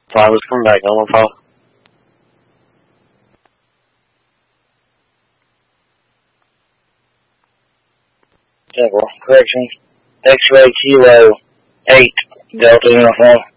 Pilot's coming back, no more Paul. Correction. X-ray Kilo 8 Delta uniform.